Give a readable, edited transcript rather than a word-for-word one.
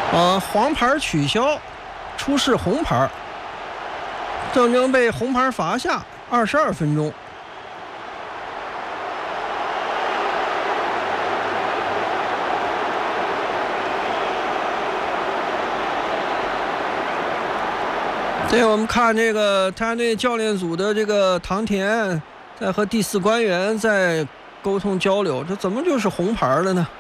黄牌取消，出示红牌，郑铮被红牌罚下22分钟。对，我们看这个太阳队教练组的这个唐田在和第4官员在沟通交流，这怎么就是红牌了呢？